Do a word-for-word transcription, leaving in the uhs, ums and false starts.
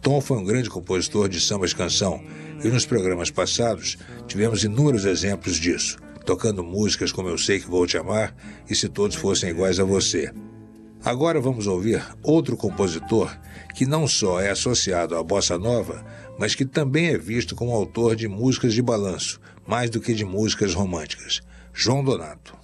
Tom foi um grande compositor de sambas-canção e nos programas passados tivemos inúmeros exemplos disso, tocando músicas como Eu Sei Que Vou Te Amar e Se Todos Fossem Iguais a Você. Agora vamos ouvir outro compositor que não só é associado à bossa nova, mas que também é visto como autor de músicas de balanço, mais do que de músicas românticas, João Donato.